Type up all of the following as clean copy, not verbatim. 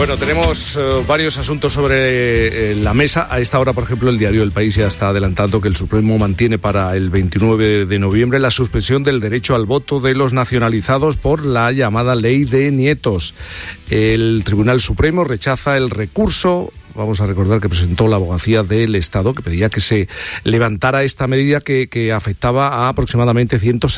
Bueno, tenemos varios asuntos sobre la mesa. A esta hora, por ejemplo, el diario El País ya está adelantando que el Supremo mantiene para el 29 de noviembre la suspensión del derecho al voto de los nacionalizados por la llamada Ley de Nietos. El Tribunal Supremo rechaza el recurso. Vamos a recordar que presentó la Abogacía del Estado, que pedía que se levantara esta medida que afectaba a aproximadamente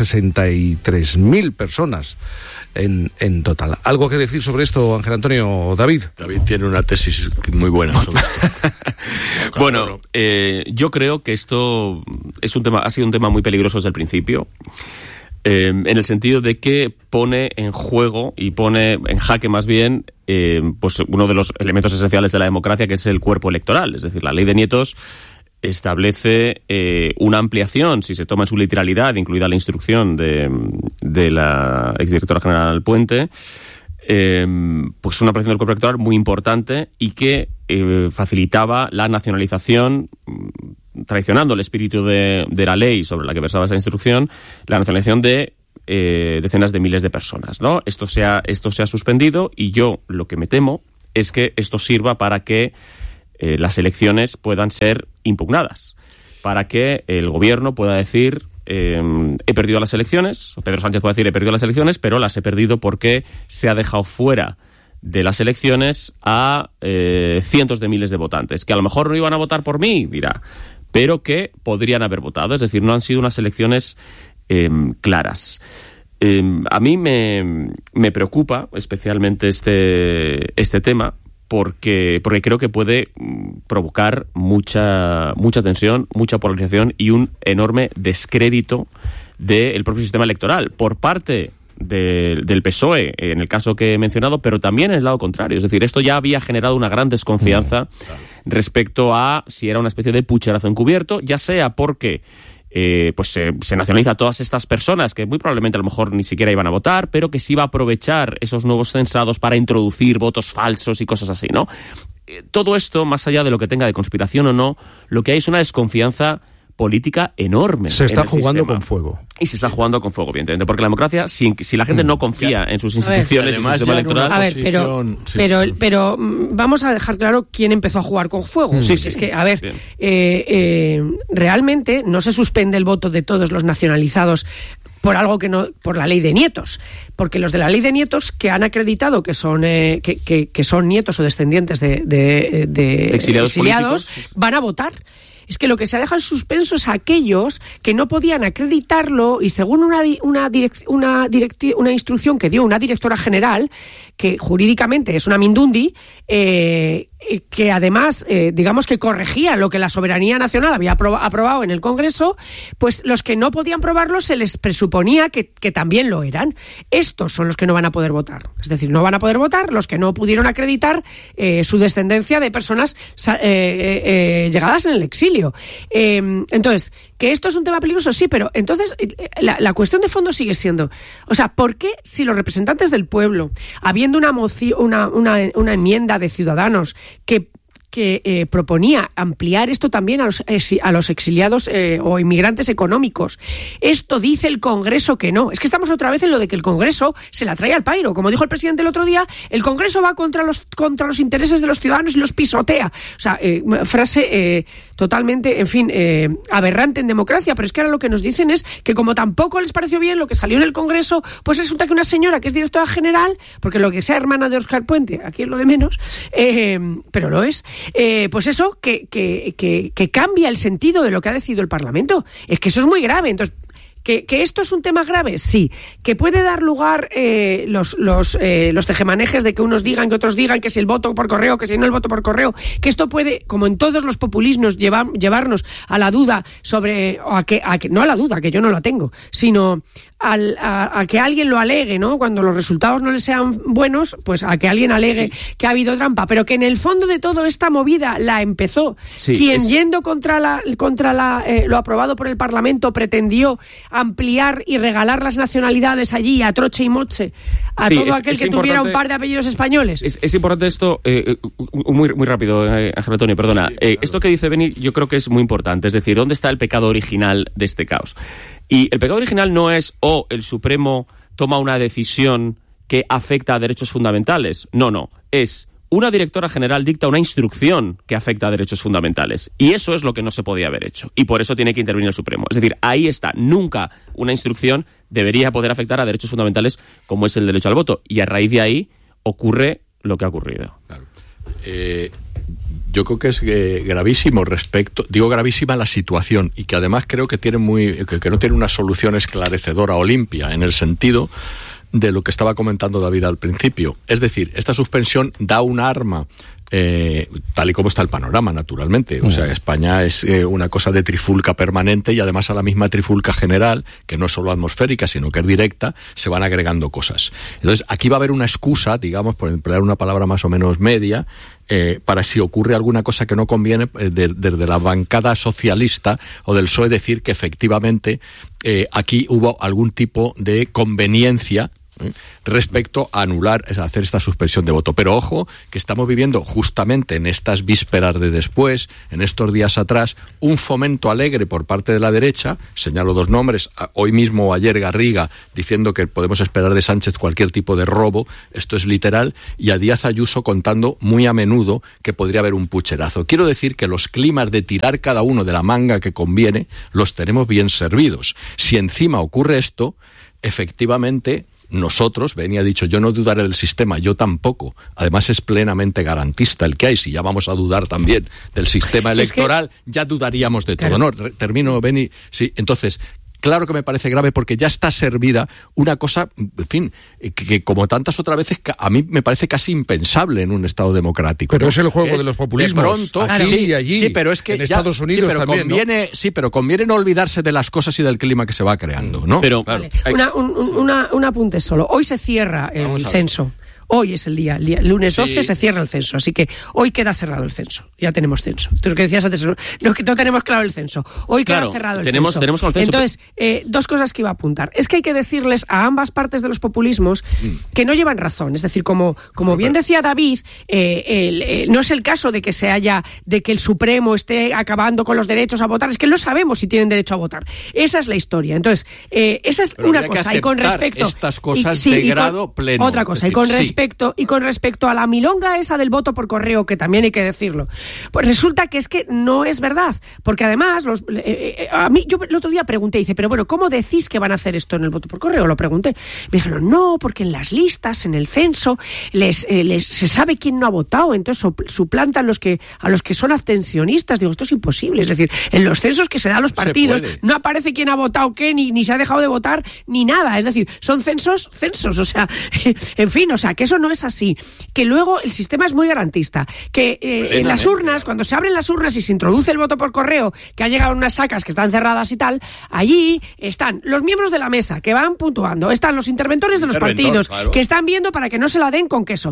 163.000 personas en total. ¿Algo que decir sobre esto, Ángel Antonio? David tiene una tesis muy buena sobre esto. Bueno, yo creo que esto ha sido un tema muy peligroso desde el principio. En el sentido de que pone en juego y pone en jaque más bien pues uno de los elementos esenciales de la democracia, que es el cuerpo electoral. Es decir, la Ley de Nietos establece una ampliación, si se toma en su literalidad, incluida la instrucción de la exdirectora general Puente, pues una ampliación del cuerpo electoral muy importante y que facilitaba la nacionalización, traicionando el espíritu de la ley sobre la que versaba esa instrucción, la nacionalización de decenas de miles de personas, ¿no? Esto se ha suspendido y yo lo que me temo es que esto sirva para que las elecciones puedan ser impugnadas, para que el gobierno pueda decir he perdido las elecciones, o Pedro Sánchez puede decir he perdido las elecciones, pero las he perdido porque se ha dejado fuera de las elecciones a cientos de miles de votantes, que a lo mejor no iban a votar por mí, dirá, pero que podrían haber votado. Es decir, no han sido unas elecciones claras. A mí me preocupa especialmente este tema porque creo que puede provocar mucha tensión, mucha polarización y un enorme descrédito del propio sistema electoral por parte del PSOE, en el caso que he mencionado, pero también en el lado contrario. Es decir, esto ya había generado una gran desconfianza respecto a si era una especie de pucherazo encubierto, ya sea porque pues se nacionaliza a todas estas personas que muy probablemente a lo mejor ni siquiera iban a votar, pero que sí iba a aprovechar esos nuevos censados para introducir votos falsos y cosas así, ¿no? Todo esto, más allá de lo que tenga de conspiración o no, lo que hay es una desconfianza política enorme. Se está jugando sistema. Con fuego. Y se está jugando con fuego, evidentemente, porque la democracia, si la gente no confía en sus instituciones, en su sistema electoral... A ver, pero vamos a dejar claro quién empezó a jugar con fuego. Sí. Es que, a ver, realmente no se suspende el voto de todos los nacionalizados por algo que no, por la Ley de Nietos, porque los de la Ley de Nietos que han acreditado que son que son nietos o descendientes de exiliados van a votar. Es que lo que se deja en suspenso es aquellos que no podían acreditarlo y según una instrucción que dio una directora general, que jurídicamente es una mindundi, que además, digamos que corregía lo que la soberanía nacional había aprobado en el Congreso, pues los que no podían probarlo se les presuponía que también lo eran. Estos son los que no van a poder votar. Es decir, no van a poder votar los que no pudieron acreditar su descendencia de personas llegadas en el exilio. Entonces, que esto es un tema peligroso, sí, pero entonces la cuestión de fondo sigue siendo, o sea, ¿por qué si los representantes del pueblo, habiendo una enmienda de Ciudadanos que proponía ampliar esto también a los exiliados o inmigrantes económicos, esto dice el Congreso que no? Es que estamos otra vez en lo de que el Congreso se la trae al pairo. Como dijo el presidente el otro día, el Congreso va contra los intereses de los ciudadanos y los pisotea. O sea, frase totalmente, en fin, aberrante en democracia, pero es que ahora lo que nos dicen es que como tampoco les pareció bien lo que salió en el Congreso, pues resulta que una señora que es directora general, porque lo que sea hermana de Óscar Puente, aquí es lo de menos, pero lo es, pues eso, que cambia el sentido de lo que ha decidido el Parlamento. Es que eso es muy grave. Entonces, ¿que esto es un tema grave? Sí. ¿Que puede dar lugar los tejemanejes de que unos digan, que otros digan, que si el voto por correo, que si no el voto por correo? Que esto puede, como en todos los populismos, llevarnos a la duda sobre... no a la duda, que yo no la tengo, sino... A que alguien lo alegue, ¿no? Cuando los resultados no le sean buenos, pues a que alguien alegue que ha habido trampa, pero que en el fondo de todo esta movida la empezó quien yendo contra lo aprobado por el Parlamento pretendió ampliar y regalar las nacionalidades allí a troche y moche a todo aquel que tuviera un par de apellidos españoles. Es importante esto, muy rápido, Ángel Antonio, perdona. Esto que dice Beni yo creo que es muy importante, es decir, ¿dónde está el pecado original de este caos? Y el pecado original no es el Supremo toma una decisión que afecta a derechos fundamentales. No. Es una directora general dicta una instrucción que afecta a derechos fundamentales. Y eso es lo que no se podía haber hecho. Y por eso tiene que intervenir el Supremo. Es decir, ahí está. Nunca una instrucción debería poder afectar a derechos fundamentales como es el derecho al voto. Y a raíz de ahí ocurre lo que ha ocurrido. Claro. Yo creo que es gravísimo gravísima la situación, y que además creo que que no tiene una solución esclarecedora o limpia, en el sentido de lo que estaba comentando David al principio. Es decir, esta suspensión da un arma, tal y como está el panorama, naturalmente. O sea, España es una cosa de trifulca permanente, y además a la misma trifulca general, que no es solo atmosférica, sino que es directa, se van agregando cosas. Entonces, aquí va a haber una excusa, digamos, por emplear una palabra más o menos media, para si ocurre alguna cosa que no conviene, desde la bancada socialista o del PSOE, decir que efectivamente aquí hubo algún tipo de conveniencia respecto a hacer esta suspensión de voto. Pero ojo, que estamos viviendo justamente en estas vísperas de después, en estos días atrás, un fomento alegre por parte de la derecha. Señalo dos nombres: hoy mismo o ayer Garriga diciendo que podemos esperar de Sánchez cualquier tipo de robo, esto es literal, y a Díaz Ayuso contando muy a menudo que podría haber un pucherazo. Quiero decir que los climas de tirar cada uno de la manga que conviene los tenemos bien servidos. Si encima ocurre esto, efectivamente, nosotros, Beni ha dicho, yo no dudaré del sistema, yo tampoco. Además es plenamente garantista el que hay. Si ya vamos a dudar también del sistema electoral, ya dudaríamos de todo. No, termino, Beni. Sí, entonces, claro que me parece grave, porque ya está servida una cosa, en fin, que como tantas otras veces, a mí me parece casi impensable en un Estado democrático. Pero ¿no? Es el juego de los populismos. De pronto, aquí y allí, sí, pero es que en Estados Unidos también, conviene, ¿no? Sí, pero conviene no olvidarse de las cosas y del clima que se va creando, ¿no? Pero vale. Un apunte solo. Hoy se cierra el censo. Hoy es el día lunes 12 se cierra el censo, así que hoy queda cerrado el censo. Ya tenemos censo. Tú lo que decías antes, no tenemos claro el censo. Hoy queda cerrado el censo. Tenemos con el censo. Entonces, dos cosas que iba a apuntar. Es que hay que decirles a ambas partes de los populismos que no llevan razón. Es decir, como bien decía David, no es el caso de que el Supremo esté acabando con los derechos a votar. Es que no sabemos si tienen derecho a votar. Esa es la historia. Entonces, esa es una cosa. Y con respecto estas cosas de grado pleno. Otra cosa. Y con respecto a la milonga esa del voto por correo, que también hay que decirlo, pues resulta que es que no es verdad, porque además a mí, yo el otro día pregunté, dice, pero bueno, ¿cómo decís que van a hacer esto en el voto por correo? Lo pregunté. Me dijeron, no, porque en las listas, en el censo, se sabe quién no ha votado, entonces suplantan a los que son abstencionistas. Digo, esto es imposible. Es decir, en los censos que se dan a los partidos no aparece quién ha votado qué, ni se ha dejado de votar, ni nada. Es decir, son censos, o sea, en fin, o sea, que eso no es así, que luego el sistema es muy garantista, que en las urnas, cuando se abren las urnas y se introduce el voto por correo, que ha llegado unas sacas que están cerradas y tal, allí están los miembros de la mesa que van puntuando, están los interventores de los partidos, claro, que están viendo para que no se la den con queso,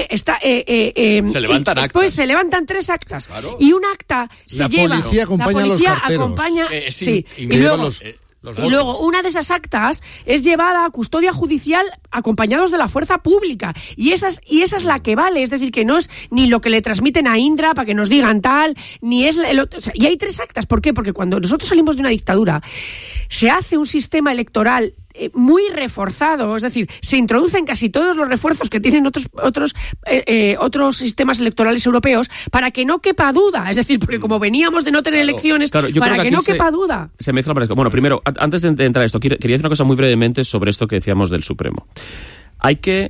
se levantan actas. Pues se levantan 3 actas, claro. Y un acta se lleva, la policía acompaña y luego y luego una de esas actas es llevada a custodia judicial acompañados de la fuerza pública, y esa es la que vale. Es decir, que no es ni lo que le transmiten a Indra para que nos digan tal, ni es y hay 3 actas. ¿Por qué? Porque cuando nosotros salimos de una dictadura se hace un sistema electoral muy reforzado, es decir, se introducen casi todos los refuerzos que tienen otros sistemas electorales europeos para que no quepa duda, es decir, porque como veníamos de no tener elecciones, para que no quepa duda. Se mezcla varias cosas. Bueno, primero, antes de entrar a esto, quería decir una cosa muy brevemente sobre esto que decíamos del Supremo. Hay que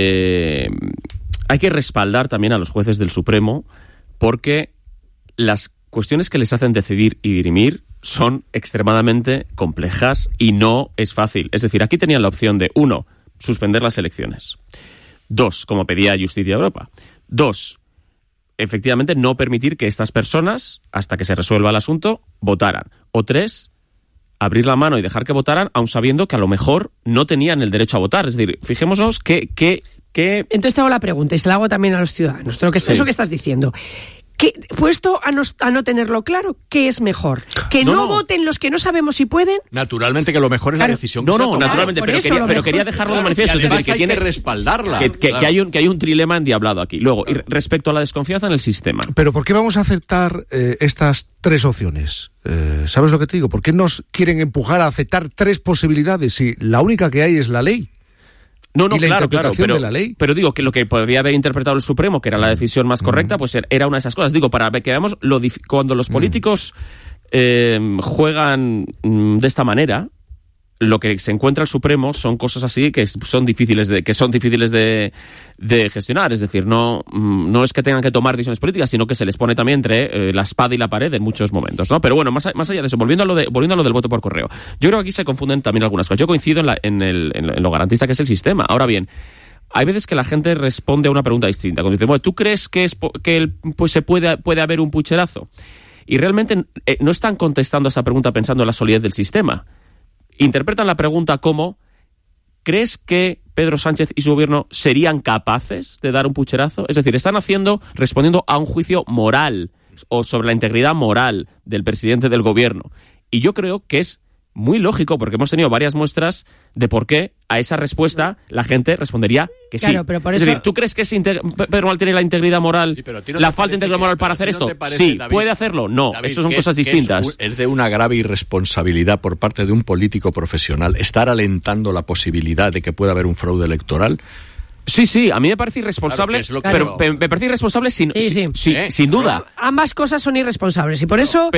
respaldar también a los jueces del Supremo, porque las cuestiones que les hacen decidir y dirimir son extremadamente complejas y no es fácil. Es decir, aquí tenían la opción de, 1, suspender las elecciones. 2, como pedía Justicia Europa. 2, efectivamente no permitir que estas personas, hasta que se resuelva el asunto, votaran. O 3, abrir la mano y dejar que votaran, aun sabiendo que a lo mejor no tenían el derecho a votar. Es decir, fijémonos que... Entonces te hago la pregunta y se la hago también a los ciudadanos. Eso que estás diciendo. Puesto a no tenerlo claro, ¿qué es mejor? ¿Que no voten los que no sabemos si pueden? Naturalmente que lo mejor es la decisión. Naturalmente, pero quería dejarlo de manifiesto. Es decir, que tiene que respaldarla. Que hay un trilema endiablado aquí. Luego, y respecto a la desconfianza en el sistema. Pero ¿por qué vamos a aceptar estas 3 opciones? ¿Sabes lo que te digo? ¿Por qué nos quieren empujar a aceptar 3 posibilidades si la única que hay es la ley? No, y la claro, interpretación pero, de la ley. Pero digo que lo que podría haber interpretado el Supremo, que era la decisión más correcta, pues era una de esas cosas. Digo, para que veamos cuando los políticos juegan de esta manera, lo que se encuentra el Supremo son cosas así que son difíciles de gestionar. Es decir, no es que tengan que tomar decisiones políticas, sino que se les pone también entre la espada y la pared en muchos momentos, ¿no? Pero bueno, más allá de eso, volviendo a lo del voto por correo, yo creo que aquí se confunden también algunas cosas. Yo coincido en lo garantista que es el sistema. Ahora bien, hay veces que la gente responde a una pregunta distinta. Cuando dice, bueno, ¿tú crees que se puede haber un pucherazo? Y realmente no están contestando a esa pregunta pensando en la solidez del sistema. Interpretan la pregunta como: ¿crees que Pedro Sánchez y su gobierno serían capaces de dar un pucherazo? Es decir, están respondiendo a un juicio moral o sobre la integridad moral del presidente del gobierno. Y yo creo que es muy lógico, porque hemos tenido varias muestras de por qué a esa respuesta la gente respondería que sí. Claro, pero por eso... Es decir, ¿tú crees que Pedro Mal tiene la integridad moral, la falta de integridad moral para hacer esto? Sí. David, ¿puede hacerlo? No. David, eso son cosas distintas. Es de una grave irresponsabilidad por parte de un político profesional estar alentando la posibilidad de que pueda haber un fraude electoral. Sí, a mí me parece irresponsable, pero me parece irresponsable sin duda. Ambas cosas son irresponsables y por eso...